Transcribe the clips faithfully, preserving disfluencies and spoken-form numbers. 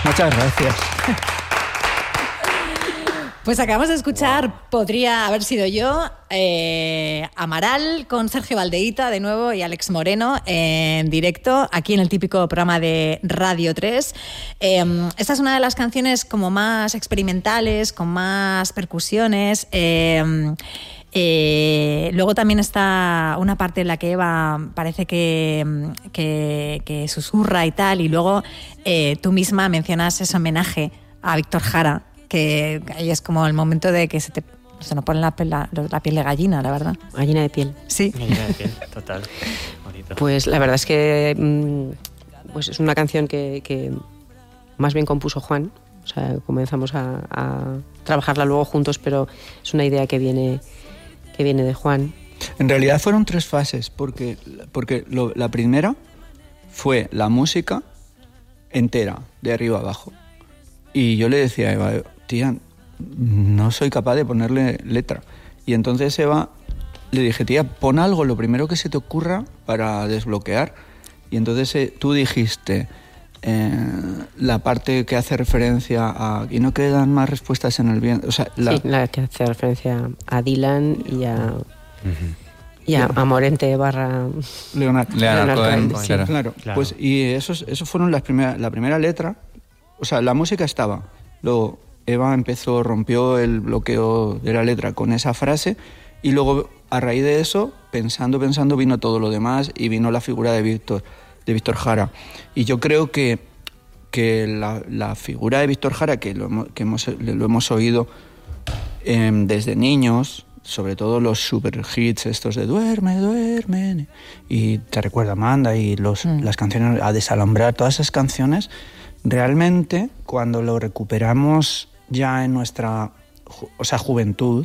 Muchas gracias. Pues acabamos de escuchar, wow. Podría haber sido yo, eh, Amaral con Sergio Valdeita de nuevo y Alex Moreno en directo, aquí en el típico programa de Radio tres. Eh, esta es una de las canciones como más experimentales, con más percusiones. Eh, eh, luego también está una parte en la que Eva parece que, que, que susurra y tal, y luego eh, tú misma mencionas ese homenaje a Víctor Jara, que ahí es como el momento de que se te se nos pone la, la, la piel de gallina, la verdad. Gallina de piel. Sí. Gallina de piel, total. Bonito. Pues la verdad es que pues es una canción que, que más bien compuso Juan. O sea, comenzamos a, a trabajarla luego juntos, pero es una idea que viene, que viene de Juan. En realidad fueron tres fases, porque, porque lo, la primera fue la música entera, de arriba a abajo. Y yo le decía a Eva, tía, no soy capaz de ponerle letra. Y entonces Eva le dije, tía, pon algo, lo primero que se te ocurra para desbloquear. Y entonces eh, tú dijiste eh, la parte que hace referencia a... Y no quedan más respuestas en el viento. O sea, la... Sí, la que hace referencia a Dylan y a... Uh-huh. Y a, a Morente barra... Leonardo. Leonardo Cohen, sí. Claro. Claro. Claro. Pues, y esos, esos fueron las primeras, la primera letra. O sea, la música estaba. Luego Eva empezó, rompió el bloqueo de la letra con esa frase y luego a raíz de eso, pensando, pensando, vino todo lo demás y vino la figura de Víctor, de Víctor Jara. Y yo creo que, que la, la figura de Víctor Jara, que lo, que hemos, lo hemos oído eh, desde niños, sobre todo los super hits estos de Duerme, duerme, y Te recuerda Amanda y los, mm. las canciones A Desalambrar, todas esas canciones, realmente cuando lo recuperamos ya en nuestra o sea, juventud,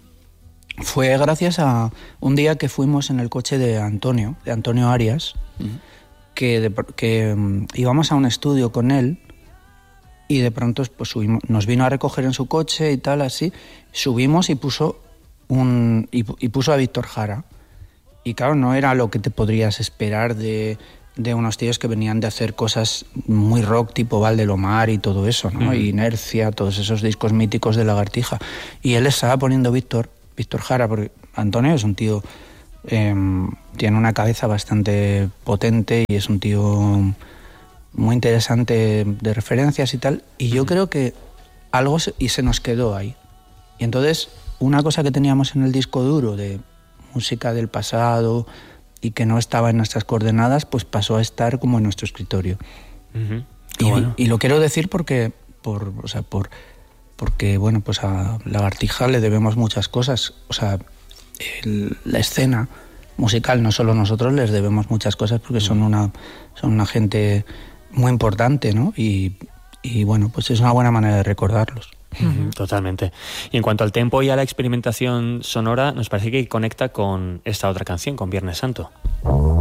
fue gracias a un día que fuimos en el coche de Antonio, de Antonio Arias, uh-huh. que, de, que um, íbamos a un estudio con él y de pronto pues, subimos, nos vino a recoger en su coche y tal, así, subimos y puso, un, y, y puso a Víctor Jara. Y claro, no era lo que te podrías esperar de... de unos tíos que venían de hacer cosas muy rock tipo Valdelomar y todo eso, ¿no? Mm. Inercia, todos esos discos míticos de Lagartija. Y él estaba poniendo Víctor, Víctor Jara, porque Antonio es un tío, eh, tiene una cabeza bastante potente y es un tío muy interesante de referencias y tal. Y yo mm. creo que algo se, y se nos quedó ahí. Y entonces, una cosa que teníamos en el disco duro de música del pasado... y que no estaba en nuestras coordenadas, pues pasó a estar como en nuestro escritorio. Uh-huh. Y, bueno. y lo quiero decir porque, por, o sea, por, porque bueno, pues a Lagartija le debemos muchas cosas. O sea, el, la escena musical, no solo nosotros, les debemos muchas cosas porque uh-huh. son una, son una gente muy importante, ¿no? Y, y bueno, pues es una buena manera de recordarlos. Uh-huh. Totalmente. Y en cuanto al tempo y a la experimentación sonora, nos parece que conecta con esta otra canción, con Viernes Santo.